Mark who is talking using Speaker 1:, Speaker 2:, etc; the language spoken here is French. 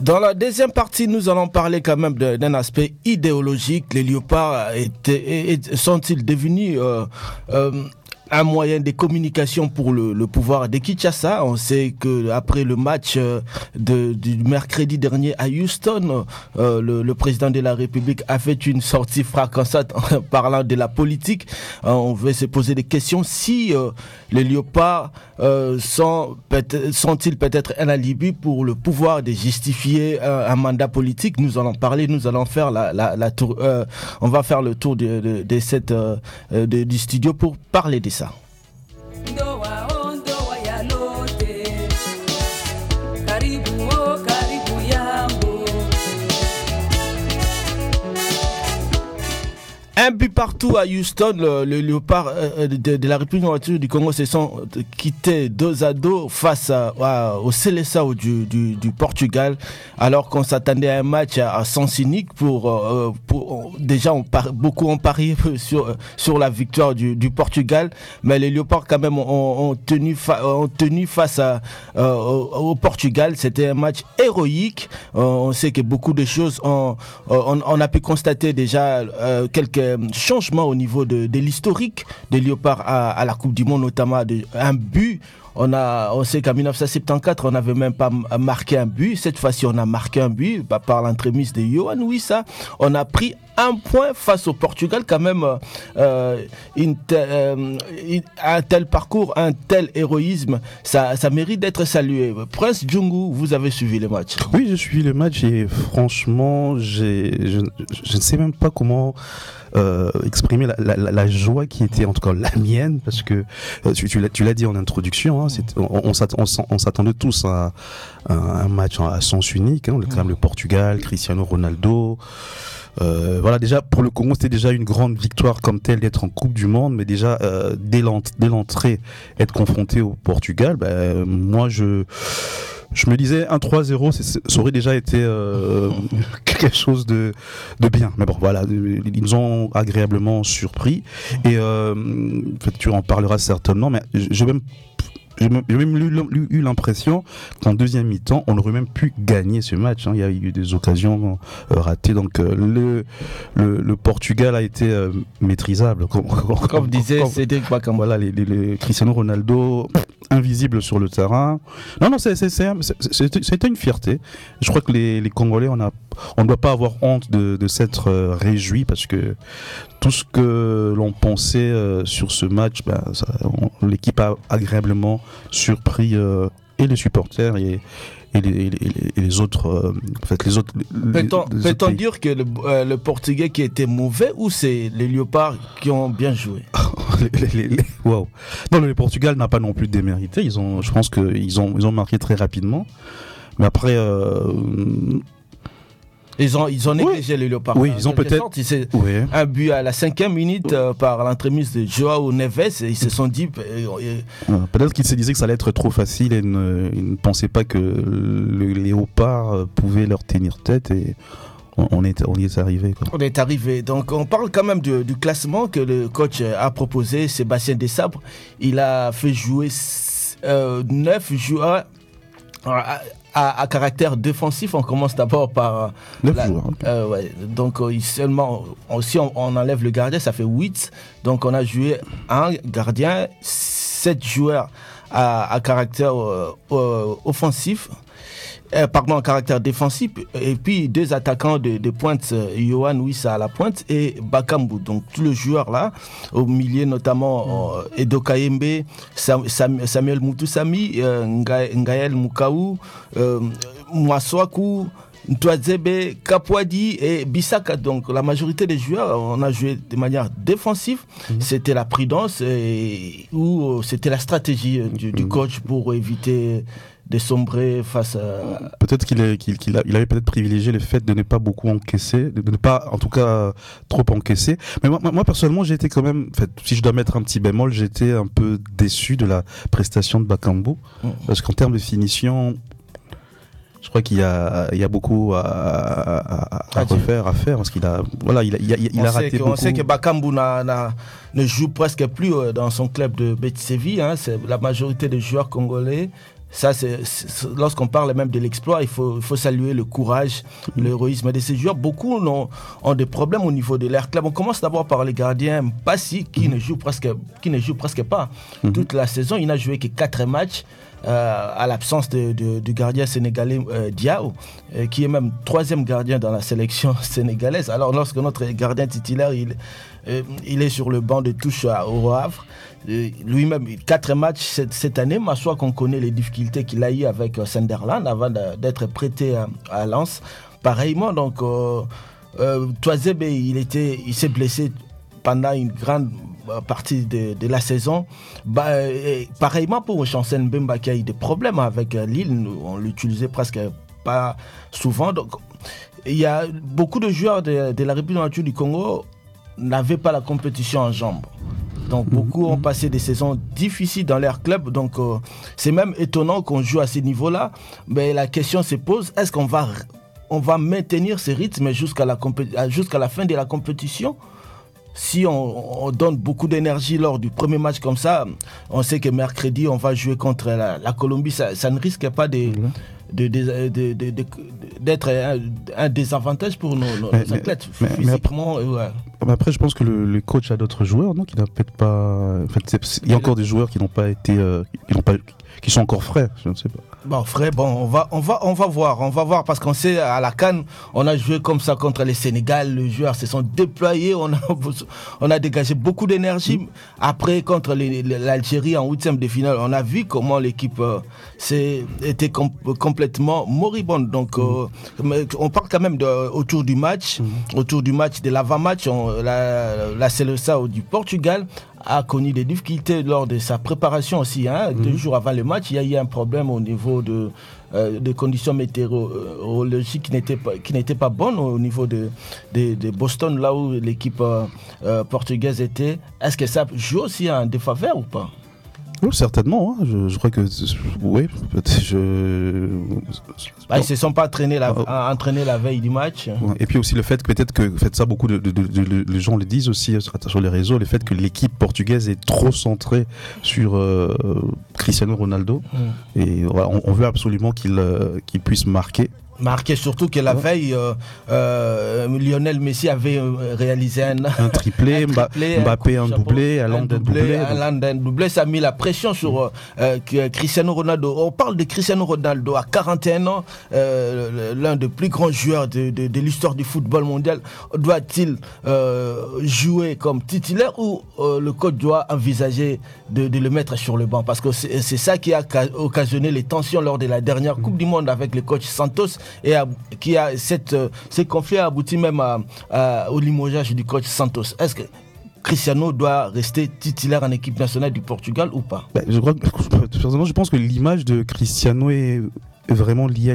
Speaker 1: Dans la deuxième partie, nous allons parler quand même d'un aspect idéologique. Les léopards sont-ils devenus un moyen de communication pour le pouvoir de Kinshasa? On sait que après le match du mercredi dernier à Houston, le président de la République a fait une sortie fracassante en parlant de la politique. On veut se poser des questions si les léopards sont-ils peut-être un alibi pour le pouvoir de justifier un mandat politique. Nous allons parler, nous allons faire on va faire le tour du studio pour parler de ça. Un but partout à Houston, le léopard de la République du Congo se sont quittés 2-2 face au Seleção du Portugal, alors qu'on s'attendait à un match à sens unique déjà beaucoup ont parié sur la victoire du Portugal, mais les léopards quand même ont tenu face au Portugal. C'était un match héroïque. On sait que beaucoup de choses on a pu constater déjà quelques changement au niveau de l'historique des léopards à la Coupe du Monde, notamment un but. On sait qu'en 1974, on n'avait même pas marqué un but. Cette fois-ci, on a marqué un but par l'entremise de Yohan Wissa. On a pris un point face au Portugal. Quand même, un tel parcours, un tel héroïsme, ça mérite d'être salué. Prince Djungu, vous avez suivi le match?
Speaker 2: Oui, j'ai suivi le match et franchement, je ne sais même pas comment exprimer la joie qui était en tout cas la mienne, parce que tu l'as dit en introduction, hein, on s'attendait tous à un match à sens unique, hein, le Portugal, Cristiano Ronaldo. Voilà, déjà pour le Congo c'était déjà une grande victoire comme telle d'être en Coupe du Monde, mais déjà dès l'entrée être confronté au Portugal, moi je me disais 1-3-0 ça aurait déjà été quelque chose de bien, mais bon voilà, ils nous ont agréablement surpris et tu en parleras certainement, mais j'ai même eu l'impression qu'en deuxième mi-temps, on aurait même pu gagner ce match, hein. Il y a eu des occasions ratées, donc le Portugal a été maîtrisable.
Speaker 1: Comme disait Cédric Bakambu.
Speaker 2: Voilà, les Cristiano Ronaldo invisible sur le terrain. Non, c'était une fierté. Je crois que les Congolais, on ne doit pas avoir honte de s'être réjouis, parce que tout ce que l'on pensait sur ce match, l'équipe a agréablement surpris et les supporters et les autres.
Speaker 1: Peut-on dire que le Portugais qui était mauvais, ou c'est les léopards qui ont bien joué?
Speaker 2: Wow. Non, le Portugal n'a pas non plus démérité. Je pense qu'ils ont marqué très rapidement, mais après.
Speaker 1: Ils ont négligé les léopards.
Speaker 2: Oui, ils ont peut-être.
Speaker 1: Un but à la 5e minute par l'entremise de Joao Neves, et ils se sont dit.
Speaker 2: Peut-être qu'ils se disaient que ça allait être trop facile et ils ne pensaient pas que le léopard pouvait leur tenir tête, et on y est arrivé.
Speaker 1: On est arrivé. Donc on parle quand même du classement que le coach a proposé, Sébastien Desabre. Il a fait jouer 9 joueurs à caractère défensif. On commence d'abord par
Speaker 2: 9 joueurs.
Speaker 1: Donc seulement, si on enlève le gardien, ça fait 8. Donc on a joué un gardien, 7 joueurs à caractère offensif. À caractère défensif, et puis 2 attaquants de pointe, Yohan Wissa à la pointe et Bakambu. Donc tous les joueurs là, au milieu notamment Edo Kayembe, Samuel Mutusami, Ngaël Mukaou, Mwaswaku, Ntwazebe, Kapwadi et Bissaka. Donc la majorité des joueurs, on a joué de manière défensive. C'était la prudence ou c'était la stratégie du coach pour éviter de sombrer face à...
Speaker 2: Peut-être qu'il avait peut-être privilégié le fait de ne pas beaucoup encaisser, de ne pas, en tout cas, trop encaisser. Mais moi personnellement, j'ai été quand même, si je dois mettre un petit bémol, j'ai été un peu déçu de la prestation de Bakambu, parce qu'en termes de finition, je crois qu'il y a beaucoup à faire, parce qu'il a, voilà, il a raté beaucoup.
Speaker 1: On sait que Bakambu ne joue presque plus dans son club de Betis Séville, hein. C'est la majorité des joueurs congolais Ça, lorsqu'on parle même de l'exploit, il faut saluer le courage, l'héroïsme de ces joueurs. Beaucoup ont des problèmes au niveau de leur club. On commence d'abord par les gardiens Passy, qui ne joue presque pas. Toute la saison, il n'a joué que 4 matchs. À l'absence du gardien sénégalais Diao, qui est même 3e gardien dans la sélection sénégalaise. Alors lorsque notre gardien titulaire il est sur le banc de touche au Havre, lui-même 4 matchs cette année, mais soit qu'on connaît les difficultés qu'il a eues avec Sunderland avant d'être prêté à Lens. Pareillement, donc Touazebe, il s'est blessé pendant une grande partie de la saison. Pareillement pour Chancel Mbemba qui a eu des problèmes avec Lille, on l'utilisait presque pas souvent. Donc il y a beaucoup de joueurs de la République du Congo n'avaient pas la compétition en jambes. Donc beaucoup ont passé des saisons difficiles dans leur club. Donc c'est même étonnant qu'on joue à ce niveau-là. Mais la question se pose, est-ce qu'on va maintenir ce rythme jusqu'à la fin de la compétition? Si on donne beaucoup d'énergie lors du premier match comme ça, on sait que mercredi, on va jouer contre la Colombie. Ça ne risque pas d'être un désavantage pour nos athlètes. Physiquement,
Speaker 2: mais après, je pense que le coach a d'autres joueurs, non, qui n'a peut-être pas. En fait, il y a encore des joueurs qui n'ont pas été, qui sont encore frais. Je ne sais pas.
Speaker 1: Bon, frais, on va voir parce qu'on sait à la CAN, on a joué comme ça contre les Sénégal, les joueurs se sont déployés, on a dégagé beaucoup d'énergie. Après, contre l'Algérie en 8e de finale, on a vu comment l'équipe était complètement moribonde. Donc, on parle quand même autour du match, de l'avant-match, la Seleção du Portugal a connu des difficultés lors de sa préparation aussi. 2 jours avant le match, il y a eu un problème au niveau de conditions météorologiques qui n'étaient pas bonnes au niveau de Boston, là où l'équipe portugaise était. Est-ce que ça joue aussi en défaveur ou pas?
Speaker 2: Oui, certainement. Je crois que oui.
Speaker 1: Ils ne se sont pas entraînés la veille du match.
Speaker 2: Et puis aussi le fait que peut-être que ça, beaucoup de les gens le disent aussi sur les réseaux, le fait que l'équipe portugaise est trop centrée sur Cristiano Ronaldo. Et voilà, on veut absolument qu'il puisse marquer. Surtout que la veille,
Speaker 1: Lionel Messi avait réalisé un
Speaker 2: triplé, Mbappé un doublé, Haaland un doublé.
Speaker 1: Ça a mis la pression sur Cristiano Ronaldo. On parle de Cristiano Ronaldo à 41 ans, l'un des plus grands joueurs de l'histoire du football mondial. Doit-il jouer comme titulaire ou le coach doit envisager de le mettre sur le banc? Parce que c'est ça qui a occasionné les tensions lors de la dernière Coupe du Monde avec le coach Santos. Et ces conflits a abouti même au limogeage du coach Santos. Est-ce que Cristiano doit rester titulaire en équipe nationale du Portugal ou pas?
Speaker 2: Je pense que l'image de Cristiano est vraiment liée